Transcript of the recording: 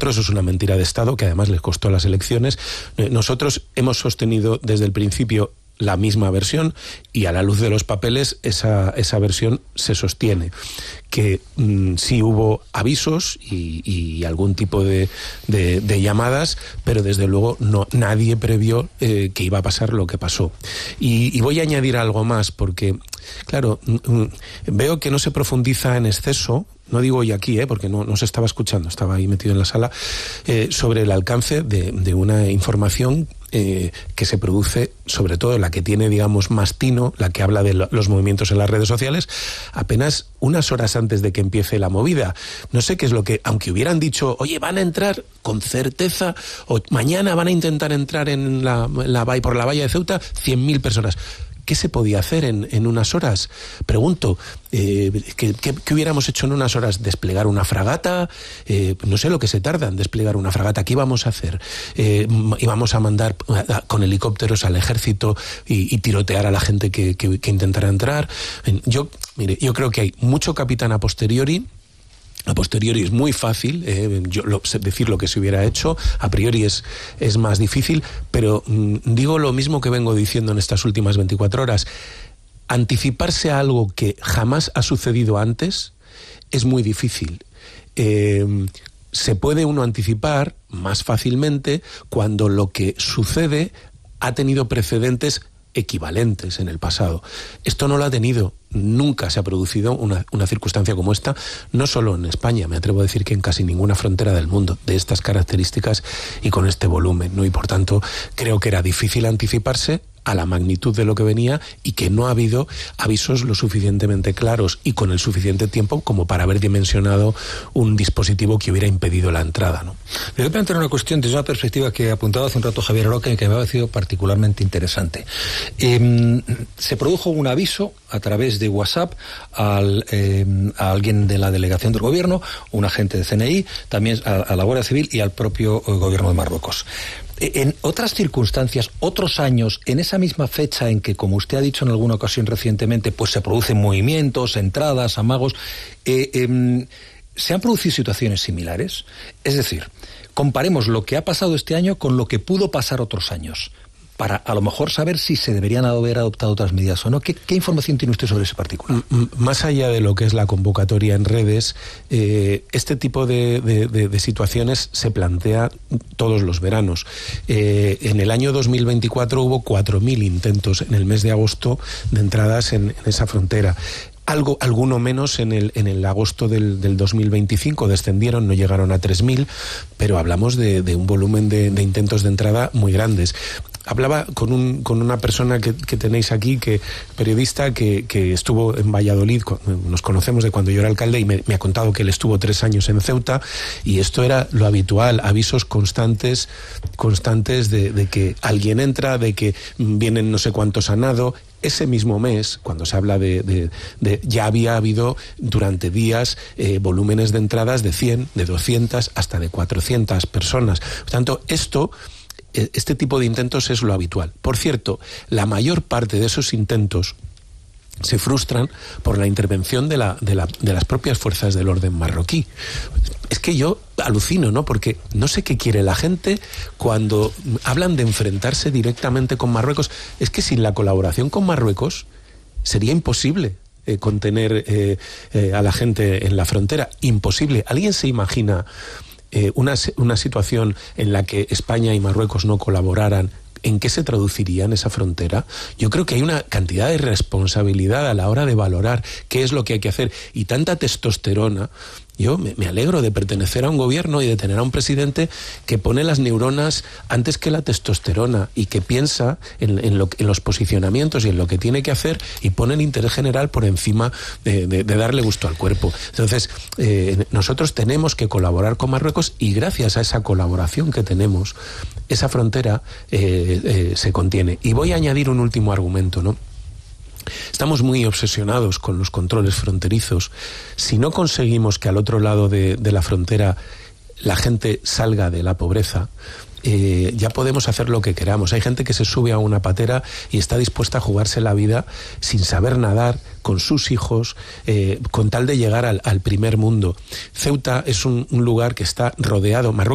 2024. Eso es una mentira de Estado que además les costó las elecciones. Nosotros hemos sostenido desde el principio la misma versión, y a la luz de los papeles esa versión se sostiene, que sí hubo avisos y algún tipo de llamadas, pero desde luego nadie previó que iba a pasar lo que pasó. Y voy a añadir algo más, porque claro, veo que no se profundiza en exceso, no digo hoy aquí, porque no se estaba escuchando, estaba ahí metido en la sala, sobre el alcance de una información que se produce, sobre todo la que tiene, digamos, más tino, la que habla de los movimientos en las redes sociales, apenas unas horas antes de que empiece la movida. No sé qué es lo que, aunque hubieran dicho, oye, van a entrar con certeza, o mañana van a intentar entrar en por la valla de Ceuta 100.000 personas. ¿Qué se podía hacer en unas horas? Pregunto, ¿qué hubiéramos hecho en unas horas? ¿Desplegar una fragata? No sé lo que se tarda en desplegar una fragata. ¿Qué íbamos a hacer? ¿Íbamos a mandar con helicópteros al ejército y tirotear a la gente que intentara entrar? Yo creo que hay mucho capitán a posteriori. A posteriori es muy fácil decir lo que se hubiera hecho, a priori es más difícil, pero digo lo mismo que vengo diciendo en estas últimas 24 horas. Anticiparse a algo que jamás ha sucedido antes es muy difícil. Se puede uno anticipar más fácilmente cuando lo que sucede ha tenido precedentes equivalentes en el pasado. Esto no lo ha tenido. Nunca se ha producido una circunstancia como esta, no solo en España, me atrevo a decir que en casi ninguna frontera del mundo, de estas características y con este volumen, ¿no? Y por tanto, creo que era difícil anticiparse a la magnitud de lo que venía y que no ha habido avisos lo suficientemente claros y con el suficiente tiempo como para haber dimensionado un dispositivo que hubiera impedido la entrada, ¿no? Le voy a plantear una cuestión desde una perspectiva que apuntaba hace un rato Javier Aroca y que me ha parecido particularmente interesante. Se produjo un aviso a través de WhatsApp a alguien de la delegación del gobierno, un agente de CNI, también a la Guardia Civil y al propio gobierno de Marruecos. En otras circunstancias, otros años, en esa misma fecha en que, como usted ha dicho en alguna ocasión recientemente, pues se producen movimientos, entradas, amagos, ¿se han producido situaciones similares? Es decir, comparemos lo que ha pasado este año con lo que pudo pasar otros años, para a lo mejor saber si se deberían haber adoptado otras medidas o no. ¿Qué información tiene usted sobre ese particular? Más allá de lo que es la convocatoria en redes, este tipo de situaciones se plantea todos los veranos. En el año 2024 hubo 4.000 intentos en el mes de agosto de entradas en esa frontera. Alguno menos en el agosto del 2025, descendieron, no llegaron a 3.000, pero hablamos de un volumen de intentos de entrada muy grandes. Hablaba con una persona que tenéis aquí, periodista, que estuvo en Valladolid, nos conocemos de cuando yo era alcalde, y me ha contado que él estuvo 3 años en Ceuta, y esto era lo habitual, avisos constantes de que alguien entra, de que vienen no sé cuántos a nado. Ese mismo mes, cuando se habla ya había habido durante días volúmenes de entradas de 100, de 200, hasta de 400 personas. Por tanto, este tipo de intentos es lo habitual. Por cierto, la mayor parte de esos intentos se frustran por la intervención de las propias fuerzas del orden marroquí. Es que yo alucino, ¿no? Porque no sé qué quiere la gente cuando hablan de enfrentarse directamente con Marruecos. Es que sin la colaboración con Marruecos sería imposible contener a la gente en la frontera. Imposible. ¿Alguien se imagina una situación en la que España y Marruecos no colaboraran? ¿En qué se traduciría en esa frontera? Yo creo que hay una cantidad de responsabilidad a la hora de valorar qué es lo que hay que hacer, y tanta testosterona. Yo me alegro de pertenecer a un gobierno y de tener a un presidente que pone las neuronas antes que la testosterona y que piensa en los posicionamientos y en lo que tiene que hacer, y pone el interés general por encima de darle gusto al cuerpo. Entonces, nosotros tenemos que colaborar con Marruecos, y gracias a esa colaboración que tenemos, esa frontera se contiene. Y voy a añadir un último argumento, ¿no? Estamos muy obsesionados con los controles fronterizos. Si no conseguimos que al otro lado de la frontera la gente salga de la pobreza, ya podemos hacer lo que queramos. Hay gente que se sube a una patera y está dispuesta a jugarse la vida sin saber nadar, con sus hijos, con tal de llegar al primer mundo. Ceuta es un lugar que está rodeado. Marruecos